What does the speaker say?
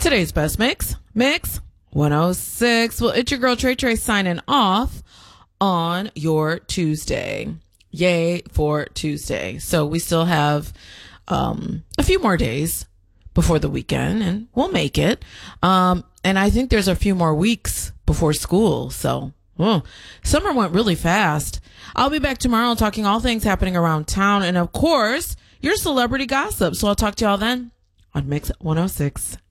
Today's best mix 106. Well, it's your girl Trey signing off on your Tuesday. Yay for Tuesday. So we still have a few more days before the weekend, and we'll make it. And I think there's a few more weeks before school. So summer went really fast. I'll be back tomorrow talking all things happening around town, and of course, your celebrity gossip. So I'll talk to y'all then on Mix 106.